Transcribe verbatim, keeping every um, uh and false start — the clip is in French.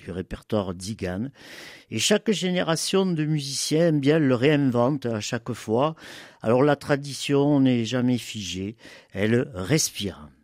du répertoire tzigane. Et chaque génération de musiciens, eh bien, le réinvente à chaque fois. Alors la tradition n'est jamais figée, elle respire.